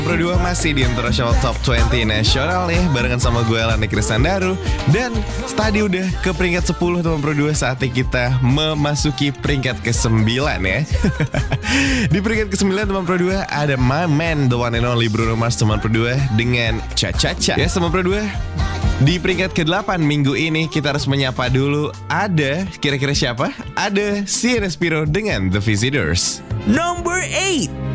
Pro 2 masih di International Top 20 Nasional nih, barengan sama gue Lani Kristandaru. Dan tadi udah ke peringkat 10 teman Pro 2, saatnya kita memasuki peringkat ke-9 ya. Di peringkat ke-9 teman Pro 2 ada my man, the one and only Bruno Mars teman Pro 2 dengan Cha Cha Cha. Ya teman Pro 2, di peringkat ke-8 minggu ini kita harus menyapa dulu. Ada kira-kira siapa? Ada Sienna Spiro dengan The Visitors. Number 8.